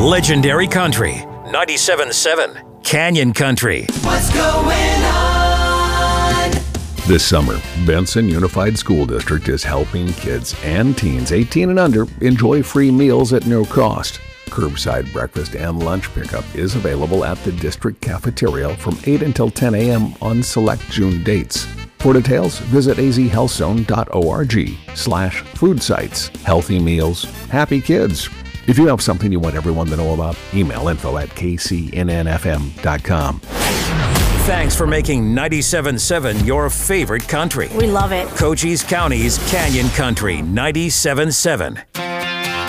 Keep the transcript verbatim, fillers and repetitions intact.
Legendary Country, ninety-seven point seven Canyon Country. What's going on? This summer, Benson Unified School District is helping kids and teens eighteen and under enjoy free meals at no cost. Curbside breakfast and lunch pickup is available at the district cafeteria from eight until ten a.m. on select June dates. For details, visit azhealthzone.org slash food sites. Healthy meals, happy kids. If you have something you want everyone to know about, email info at k c n n f m dot com. Thanks for making ninety-seven point seven your favorite country. We love it. Cochise County's Canyon Country, ninety-seven point seven.